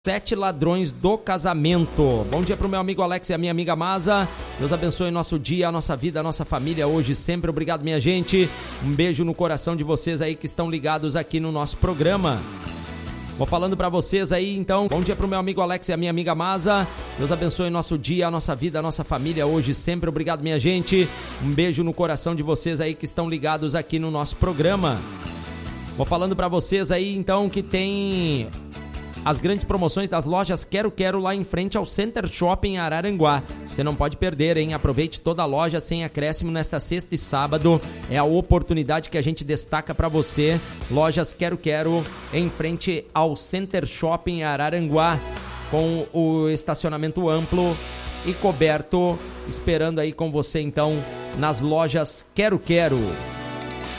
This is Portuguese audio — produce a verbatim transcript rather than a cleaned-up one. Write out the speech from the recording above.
Sete ladrões do casamento. Bom dia pro meu amigo Alex e a minha amiga Maza. Deus abençoe nosso dia, a nossa vida, a nossa família hoje sempre. Obrigado, minha gente. Um beijo no coração de vocês aí que estão ligados aqui no nosso programa. Vou falando pra vocês aí, então. Bom dia pro meu amigo Alex e a minha amiga Maza. Deus abençoe nosso dia, a nossa vida, a nossa família hoje sempre. Obrigado, minha gente. Um beijo no coração de vocês aí que estão ligados aqui no nosso programa. Vou falando pra vocês aí, então, que tem as grandes promoções das lojas Quero Quero lá em frente ao Center Shopping Araranguá. Você não pode perder, hein? Aproveite toda a loja sem acréscimo nesta sexta e sábado. É a oportunidade que a gente destaca para você. Lojas Quero Quero em frente ao Center Shopping Araranguá, com o estacionamento amplo e coberto, esperando aí com você então nas lojas Quero Quero.